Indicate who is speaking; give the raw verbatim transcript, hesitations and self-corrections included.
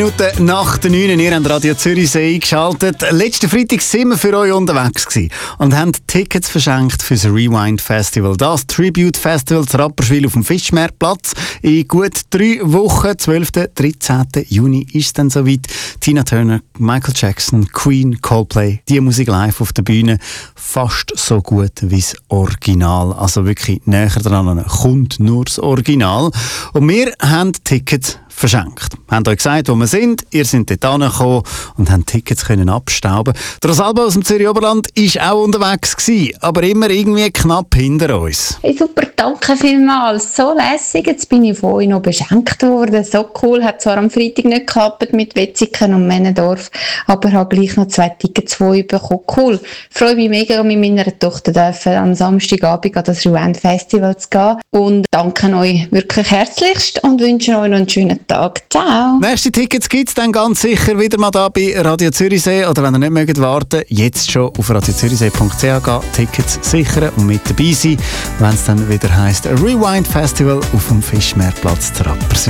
Speaker 1: Minuten nach der neun. Ihr habt Radio Zürichsee eingeschaltet. Letzten Freitag sind wir für euch unterwegs gewesen und haben Tickets verschenkt für das Rewind Festival. Das Tribute Festival zu Rapperswil auf dem Fischmeerplatz. In gut drei Wochen, zwölften bis dreizehnten Juni, ist es dann soweit. Tina Turner, Michael Jackson, Queen, Coldplay, die Musik live auf der Bühne. Fast so gut wie das Original. Also wirklich näher dran kommt nur das Original. Und wir haben Tickets verschenkt. Wir haben euch gesagt, wo wir sind. Ihr seid dort angekommen und haben Tickets können abstauben. Der Rosalba aus dem Zürich Oberland war auch unterwegs gewesen, aber immer irgendwie knapp hinter uns.
Speaker 2: Hey, super, danke vielmals. So lässig. Jetzt bin ich von euch noch beschenkt worden. So cool. Hat zwar am Freitag nicht geklappt mit Wetzikon und Männendorf, aber habe gleich noch zwei Tickets von euch bekommen. Cool. Ich freue mich mega, mit meiner Tochter dürfen am Samstagabend an das Rewind Festival zu gehen. Und danke euch wirklich herzlichst und wünsche euch noch einen schönen Tag. Ciao.
Speaker 1: Nächste Tickets gibt es dann ganz sicher wieder mal da bei Radio Zürichsee. Oder wenn ihr nicht mögt warten, jetzt schon auf radio zürichsee punkt c h gehen, Tickets sichern und mit dabei sein, wenn es dann wieder heisst Rewind Festival auf dem Fischmeerplatz zu Rapperswil.